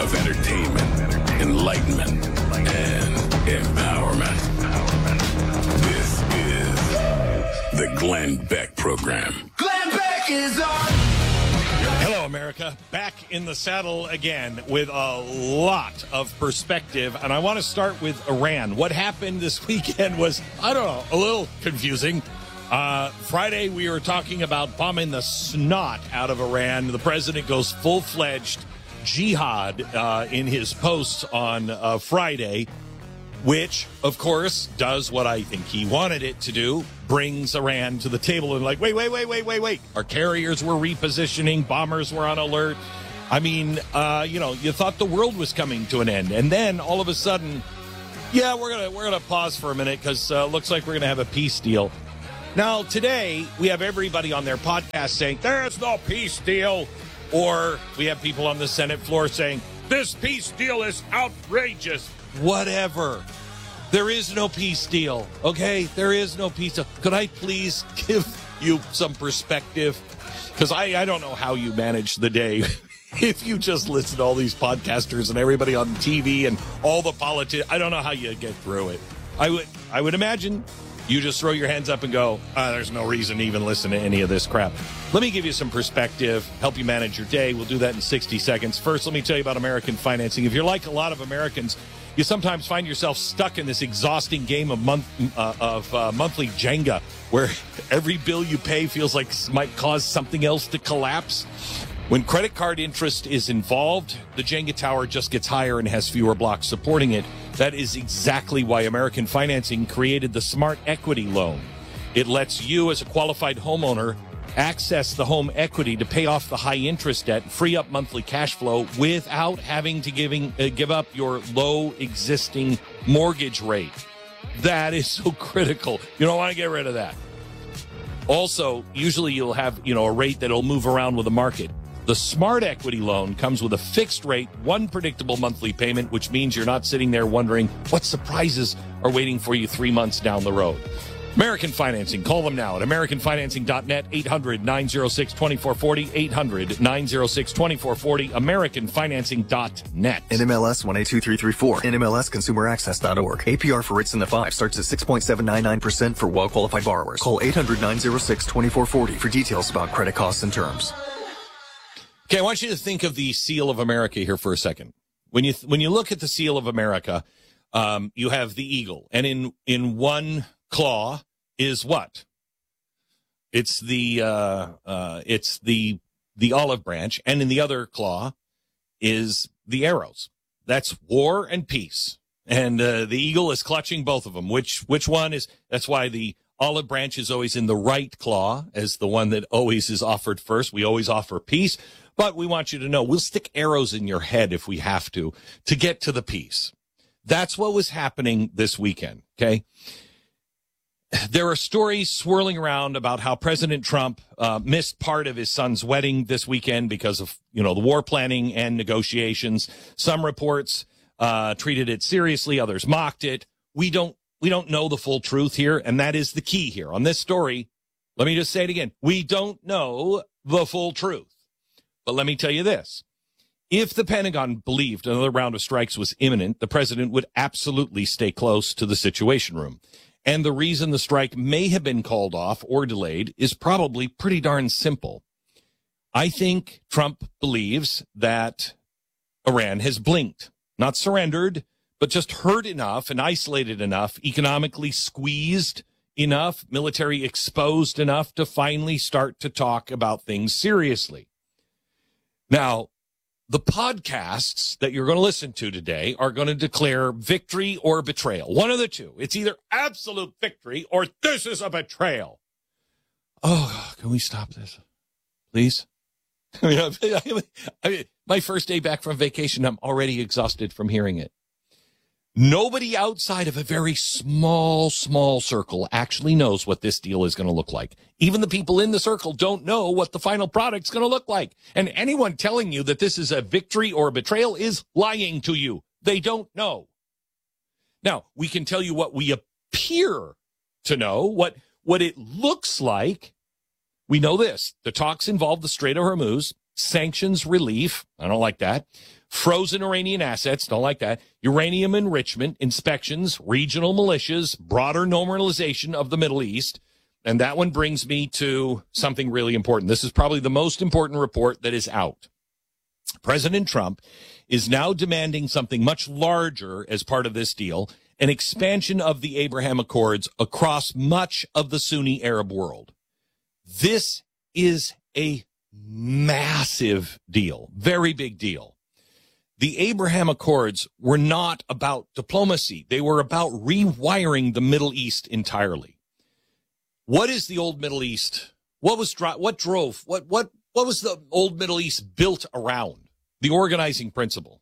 of entertainment, enlightenment, and empowerment. This is the Glenn Beck Program. Glenn Beck is on. Hello, America. Back in the saddle again with a lot of perspective. And I want to start with Iran. What happened this weekend was, I don't know, a little confusing. Friday, we were talking about bombing the snot out of Iran. The president goes full-fledged jihad in his posts on Friday, which, of course, does what I think he wanted it to do, brings Iran to the table and wait. Our carriers were repositioning, bombers were on alert. I mean, you thought the world was coming to an end. And then all of a sudden, yeah, we're gonna pause for a minute because looks like we're going to have a peace deal. Now, today, we have everybody on their podcast saying, there's no peace deal. Or we have people on the Senate floor saying, this peace deal is outrageous. Whatever. There is no peace deal, okay? There is no peace deal. Could I please give you some perspective? Because I don't know how you manage the day if you just listen to all these podcasters and everybody on TV and all the politics. I don't know how you get through it. I would imagine you just throw your hands up and go, there's no reason to even listen to any of this crap. Let me give you some perspective, help you manage your day. We'll do that in 60 seconds. First, let me tell you about American financing. If you're like a lot of Americans, you sometimes find yourself stuck in this exhausting game of monthly Jenga, where every bill you pay feels like might cause something else to collapse. When credit card interest is involved, the Jenga tower just gets higher and has fewer blocks supporting it. That is exactly why American Financing created the Smart Equity Loan. It lets you, as a qualified homeowner, access the home equity to pay off the high interest debt, free up monthly cash flow without having to give up your low existing mortgage rate. That is so critical. You don't want to get rid of that. Also, usually you'll have, a rate that'll move around with the market. The Smart Equity Loan comes with a fixed rate, one predictable monthly payment, which means you're not sitting there wondering what surprises are waiting for you 3 months down the road. American Financing. Call them now at AmericanFinancing.net, 800-906-2440, 800-906-2440, AmericanFinancing.net. NMLS 182334, NMLSConsumerAccess.org. APR for rates in the 5 starts at 6.799% for well-qualified borrowers. Call 800-906-2440 for details about credit costs and terms. Okay, I want you to think of the seal of America here for a second. When you look at the seal of America, you have the eagle, and in one claw is what? It's the olive branch, and in the other claw is the arrows. That's war and peace, and the eagle is clutching both of them. Which one is? That's why the olive branch is always in the right claw as the one that always is offered first. We always offer peace. But we want you to know we'll stick arrows in your head if we have to get to the peace. That's what was happening this weekend, okay? There are stories swirling around about how President Trump missed part of his son's wedding this weekend because of, the war planning and negotiations. Some reports treated it seriously, others mocked it. We don't know the full truth here, and that is the key here. On this story, let me just say it again. We don't know the full truth. But let me tell you this. If the Pentagon believed another round of strikes was imminent, the president would absolutely stay close to the Situation Room. And the reason the strike may have been called off or delayed is probably pretty darn simple. I think Trump believes that Iran has blinked, not surrendered, but just hurt enough and isolated enough, economically squeezed enough, military exposed enough to finally start to talk about things seriously. Now, the podcasts that you're going to listen to today are going to declare victory or betrayal. One of the two. It's either absolute victory or this is a betrayal. Oh, can we stop this, please? I mean, my first day back from vacation, I'm already exhausted from hearing it. Nobody outside of a very small circle actually knows what this deal is going to look like. Even the people in the circle don't know what the final product's going to look like. And anyone telling you that this is a victory or a betrayal is lying to you. They don't know. Now, we can tell you what we appear to know, what it looks like. We know this. The talks involve the Strait of Hormuz. sanctions relief. I don't like that. Frozen Iranian assets. Don't like that. Uranium enrichment, inspections, regional militias, broader normalization of the Middle East. And that one brings me to something really important. This is probably the most important report that is out. President Trump is now demanding something much larger as part of this deal, an expansion of the Abraham Accords across much of the Sunni Arab world. This is a massive deal, very big deal. The Abraham Accords were not about diplomacy. They were about rewiring the Middle East entirely. What is the old Middle East? What was the old Middle East built around? The organizing principle.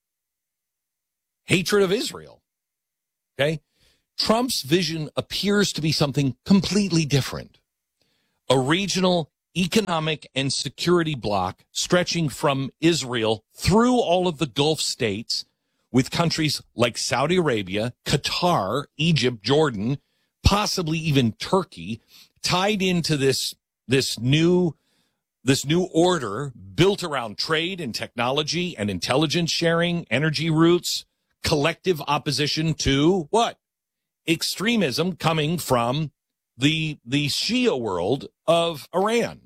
Hatred of Israel. Okay? Trump's vision appears to be something completely different. A regional economic and security bloc stretching from Israel through all of the Gulf states with countries like Saudi Arabia, Qatar, Egypt, Jordan, possibly even Turkey, tied into this new order built around trade and technology and intelligence sharing, energy routes, collective opposition to what? Extremism coming from the Shia world of Iran.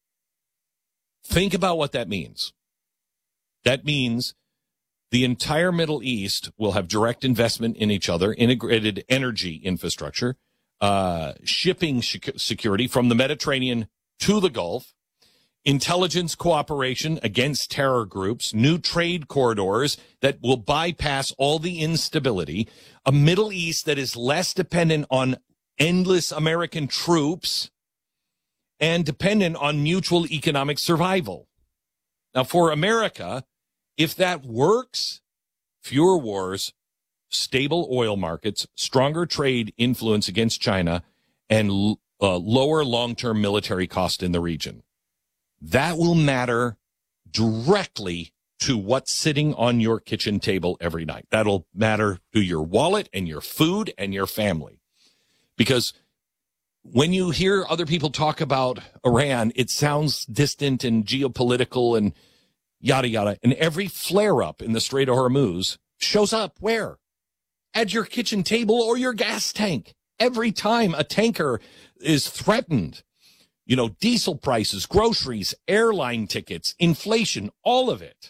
Think about what that means. That means the entire Middle East will have direct investment in each other, integrated energy infrastructure, shipping security from the Mediterranean to the Gulf, intelligence cooperation against terror groups, new trade corridors that will bypass all the instability, a Middle East that is less dependent on endless American troops and dependent on mutual economic survival. Now, for America, if that works, fewer wars, stable oil markets, stronger trade influence against China, and lower long-term military cost in the region. That will matter directly to what's sitting on your kitchen table every night. That'll matter to your wallet and your food and your family. Because when you hear other people talk about Iran, it sounds distant and geopolitical and yada, yada. And every flare-up in the Strait of Hormuz shows up where? At your kitchen table or your gas tank. Every time a tanker is threatened, diesel prices, groceries, airline tickets, inflation, all of it.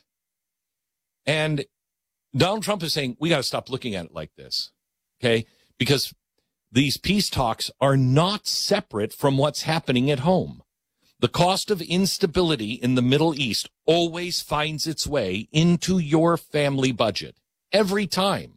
And Donald Trump is saying, we got to stop looking at it like this, okay? Because these peace talks are not separate from what's happening at home. The cost of instability in the Middle East always finds its way into your family budget. Every time.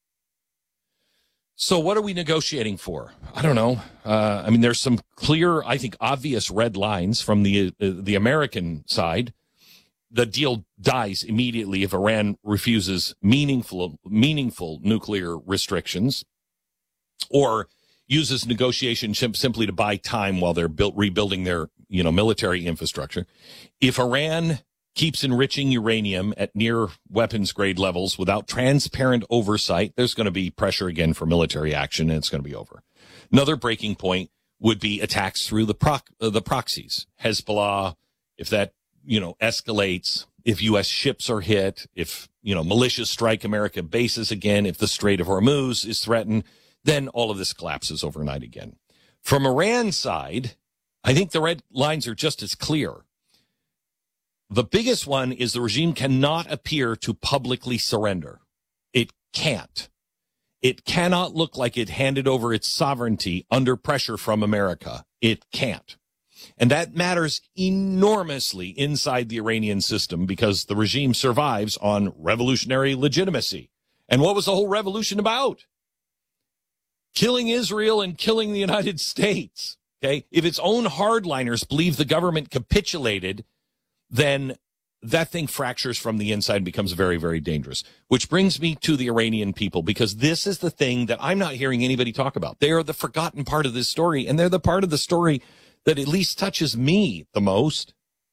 So what are we negotiating for? I don't know. There's some clear, I think, obvious red lines from the American side. The deal dies immediately if Iran refuses meaningful nuclear restrictions or uses negotiation simply to buy time while they're rebuilding their, military infrastructure. If Iran keeps enriching uranium at near weapons grade levels without transparent oversight, there's going to be pressure again for military action, and it's going to be over. Another breaking point would be attacks through the proxies. Hezbollah, if that, escalates, if U.S. ships are hit, if, militias strike American bases again, if the Strait of Hormuz is threatened, then all of this collapses overnight again. From Iran's side, I think the red lines are just as clear. The biggest one is the regime cannot appear to publicly surrender. It can't. It cannot look like it handed over its sovereignty under pressure from America. It can't. And that matters enormously inside the Iranian system because the regime survives on revolutionary legitimacy. And what was the whole revolution about? Killing Israel and killing the United States. Okay? If its own hardliners believe the government capitulated, then that thing fractures from the inside and becomes very, very dangerous. Which brings me to the Iranian people, because this is the thing that I'm not hearing anybody talk about. They are the forgotten part of this story, and they're the part of the story that at least touches me the most.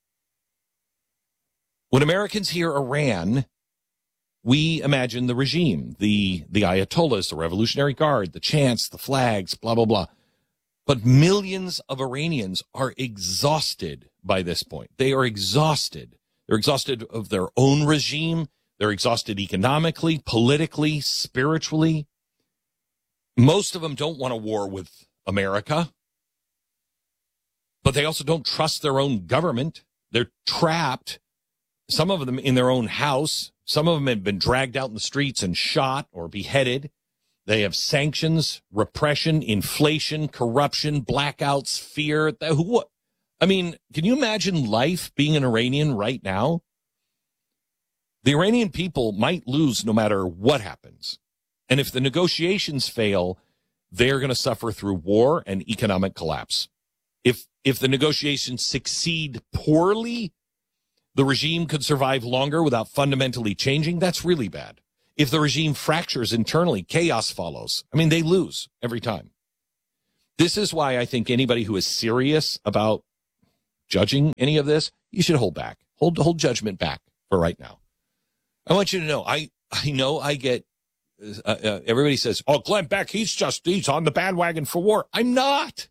When Americans hear Iran, we imagine the regime, the Ayatollahs, the Revolutionary Guard, the chants, the flags, blah, blah, blah. But millions of Iranians are exhausted by this point. They are exhausted. They're exhausted of their own regime. They're exhausted economically, politically, spiritually. Most of them don't want a war with America, but they also don't trust their own government. They're trapped, some of them in their own house. Some of them have been dragged out in the streets and shot or beheaded. They have sanctions, repression, inflation, corruption, blackouts, fear. I mean, can you imagine life being an Iranian right now? The Iranian people might lose no matter what happens. And if the negotiations fail, they're going to suffer through war and economic collapse. If the negotiations succeed poorly, the regime could survive longer without fundamentally changing. That's really bad. If the regime fractures internally, chaos follows. I mean, they lose every time. This is why I think anybody who is serious about judging any of this, you should hold back. Hold judgment back for right now. I want you to know, I know I get, everybody says, oh, Glenn Beck, he's on the bandwagon for war. I'm not.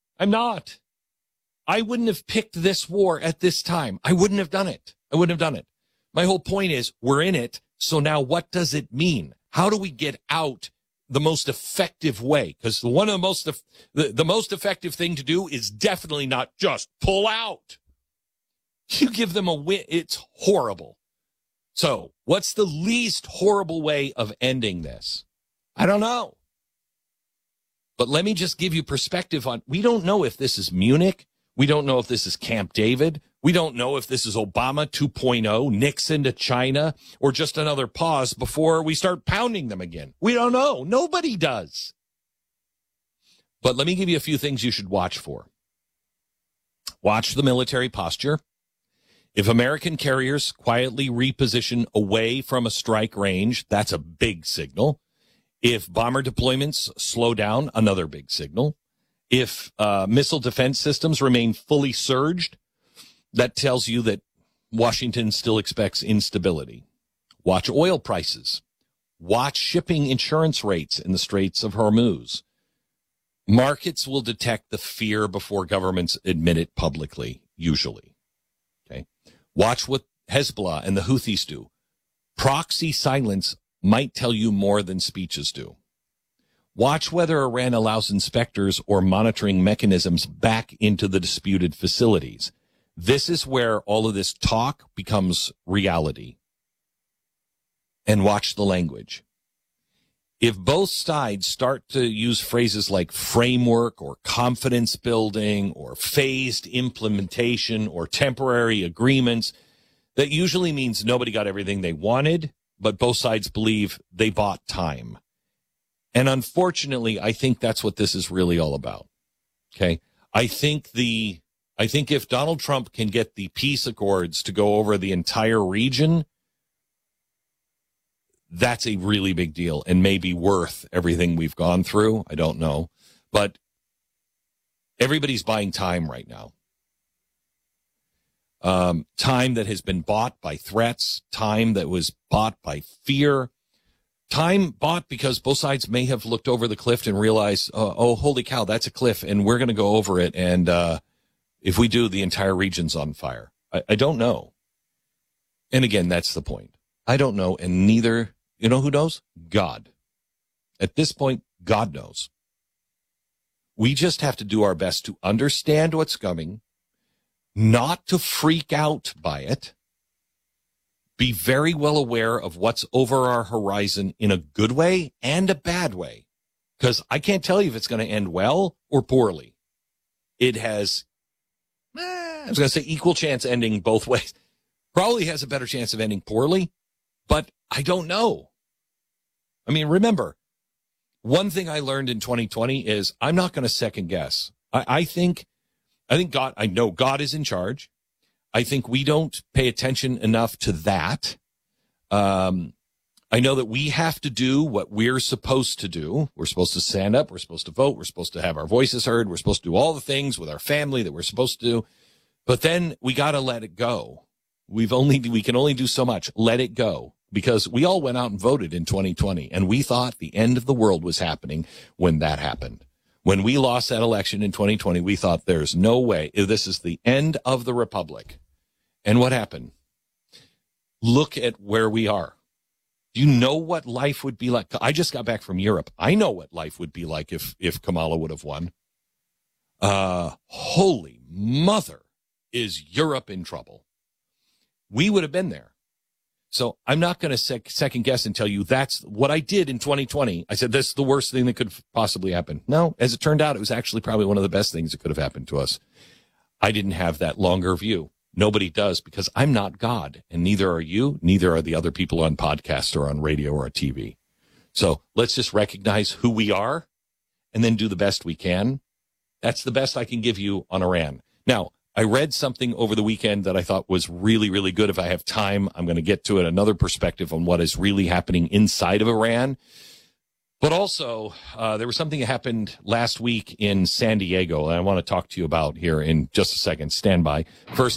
I wouldn't have picked this war at this time. I wouldn't have done it. My whole point is we're in it. So now what does it mean? How do we get out the most effective way? Because one of the most effective thing to do is definitely not just pull out. You give them a win. It's horrible. So what's the least horrible way of ending this? I don't know. But let me just give you perspective on, we don't know if this is Munich. We don't know if this is Camp David. We don't know if this is Obama 2.0, Nixon to China, or just another pause before we start pounding them again. We don't know. Nobody does. But let me give you a few things you should watch for. Watch the military posture. If American carriers quietly reposition away from a strike range, that's a big signal. If bomber deployments slow down, another big signal. If missile defense systems remain fully surged, that tells you that Washington still expects instability. Watch oil prices. Watch shipping insurance rates in the Straits of Hormuz. Markets will detect the fear before governments admit it publicly, usually. Okay. Watch what Hezbollah and the Houthis do. Proxy silence might tell you more than speeches do. Watch whether Iran allows inspectors or monitoring mechanisms back into the disputed facilities. This is where all of this talk becomes reality. And watch the language. If both sides start to use phrases like framework or confidence building or phased implementation or temporary agreements, that usually means nobody got everything they wanted, but both sides believe they bought time. And unfortunately, I think that's what this is really all about. Okay. I think if Donald Trump can get the peace accords to go over the entire region, that's a really big deal and maybe worth everything we've gone through. I don't know, but everybody's buying time right now. Time that has been bought by threats, time that was bought by fear, time bought because both sides may have looked over the cliff and realized, oh, holy cow, that's a cliff, and we're going to go over it, and if we do, the entire region's on fire. I don't know. And again, that's the point. I don't know, and neither, you know who knows? God. At this point, God knows. We just have to do our best to understand what's coming, not to freak out by it, be very well aware of what's over our horizon in a good way and a bad way. Because I can't tell you if it's going to end well or poorly. It has, I was going to say equal chance ending both ways. Probably has a better chance of ending poorly, but I don't know. I mean, remember, one thing I learned in 2020 is I'm not going to second guess. I think God, I know God is in charge. I think we don't pay attention enough to that. I know that we have to do what we're supposed to do. We're supposed to stand up. We're supposed to vote. We're supposed to have our voices heard. We're supposed to do all the things with our family that we're supposed to do. But then we got to let it go. We can only do so much. Let it go. Because we all went out and voted in 2020, and we thought the end of the world was happening when that happened. When we lost that election in 2020, we thought there's no way. This is the end of the republic. And what happened? Look at where we are. Do you know what life would be like? I just got back from Europe. I know what life would be like if Kamala would have won. Holy mother, is Europe in trouble? We would have been there. So I'm not going to second guess and tell you that's what I did in 2020. I said, this is the worst thing that could possibly happen. No, as it turned out, it was actually probably one of the best things that could have happened to us. I didn't have that longer view. Nobody does, because I'm not God, and neither are you. Neither are the other people on podcasts or on radio or on TV. So let's just recognize who we are and then do the best we can. That's the best I can give you on Iran. Now, I read something over the weekend that I thought was really, really good. If I have time, I'm going to get to it. Another perspective on what is really happening inside of Iran. But also, there was something that happened last week in San Diego, and I want to talk to you about here in just a second. Stand by. First,